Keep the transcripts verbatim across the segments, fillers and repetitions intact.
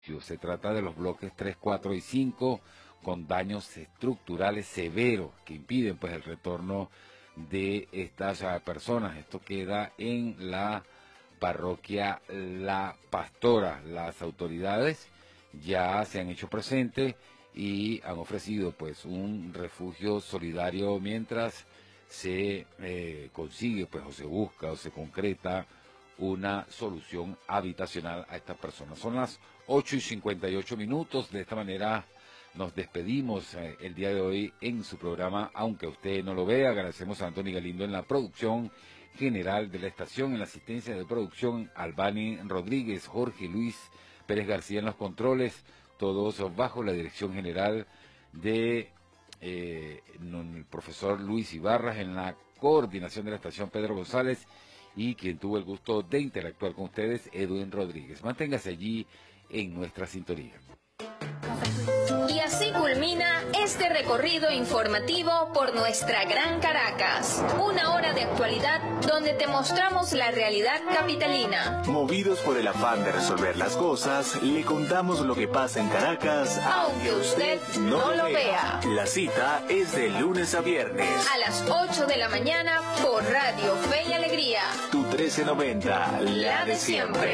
Se trata de los bloques tres, cuatro y cinco con daños estructurales severos que impiden pues el retorno de estas uh, personas. Esto queda en la parroquia La Pastora. Las autoridades ya se han hecho presentes y han ofrecido pues un refugio solidario mientras se eh, consigue pues o se busca o se concreta una solución habitacional a estas personas. Son las ocho y cincuenta y ocho minutos. De esta manera nos despedimos eh, el día de hoy en su programa, aunque usted no lo vea. Agradecemos a Antonio Galindo en la producción general de la estación, en la asistencia de producción, Albani Rodríguez, Jorge Luis Pérez García en los controles, todos bajo la dirección general de eh, el profesor Luis Ibarras, en la coordinación de la estación Pedro González, y quien tuvo el gusto de interactuar con ustedes, Edwin Rodríguez. Manténgase allí en nuestra sintonía. Y así culmina este recorrido informativo por nuestra Gran Caracas. Una hora de actualidad donde te mostramos la realidad capitalina. Movidos por el afán de resolver las cosas, le contamos lo que pasa en Caracas, aunque usted no lo vea. La cita es de lunes a viernes. A las ocho de la mañana por Radio Fe y Alegría. Tu trece noventa, la de siempre.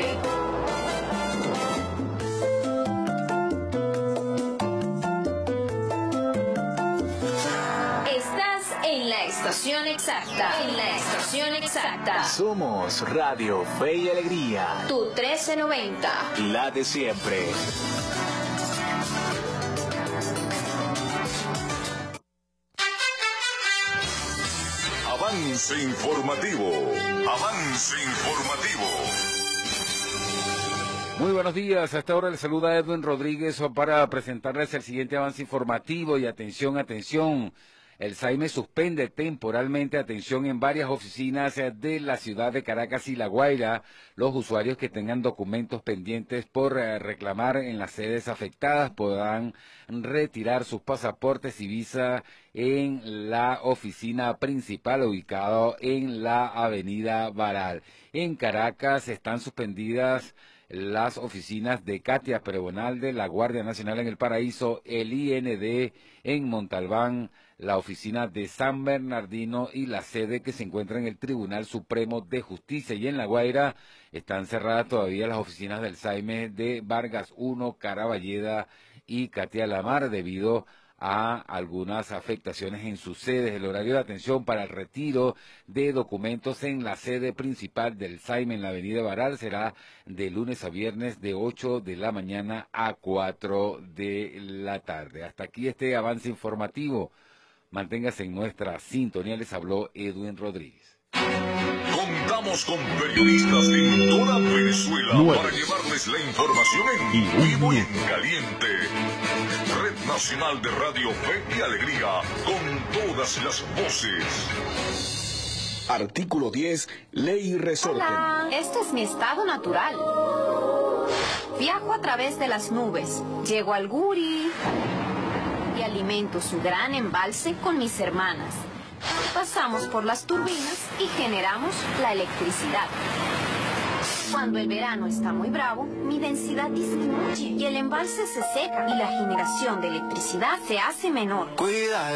En la estación exacta, en la estación exacta. Somos Radio Fe y Alegría. Tu trece noventa. La de siempre. Avance informativo. Avance informativo. Muy buenos días, hasta ahora les saluda Edwin Rodríguez para presentarles el siguiente avance informativo y atención, atención. El SAIME suspende temporalmente atención en varias oficinas de la ciudad de Caracas y La Guaira. Los usuarios que tengan documentos pendientes por reclamar en las sedes afectadas podrán retirar sus pasaportes y visa en la oficina principal ubicado en la avenida Baral. En Caracas están suspendidas las oficinas de Katia Prebonalde, la Guardia Nacional en El Paraíso, el I N D en Montalbán, la oficina de San Bernardino y la sede que se encuentra en el Tribunal Supremo de Justicia. Y en La Guaira están cerradas todavía las oficinas del SAIME de Vargas uno, Caraballeda y Katia Lamar debido a algunas afectaciones en sus sedes. El horario de atención para el retiro de documentos en la sede principal del SAIME en la avenida Baral será de lunes a viernes de ocho de la mañana a cuatro de la tarde. Hasta aquí este avance informativo. Manténgase en nuestra sintonía. Les habló Edwin Rodríguez. Contamos con periodistas en toda Venezuela Nueve. para llevarles la información en vivo y en caliente. Red Nacional de Radio Fe y Alegría, con todas las voces. Artículo diez, Ley y Resorte. Hola, este es mi estado natural. Viajo a través de las nubes, llego al Guri y alimento su gran embalse con mis hermanas. Pasamos por las turbinas y generamos la electricidad. Cuando el verano está muy bravo, mi densidad disminuye y el embalse se seca y la generación de electricidad se hace menor. Cuida.